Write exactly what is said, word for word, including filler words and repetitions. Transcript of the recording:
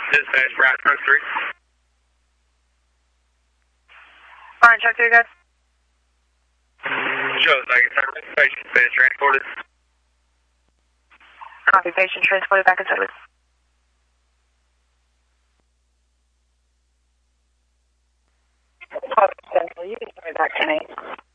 Dispatch, Brad, Truck three. Fine, Truck three, guys. Joe, second service, patient been transported. Copy, patient transported back in service. Copy, Central, you can start back tonight.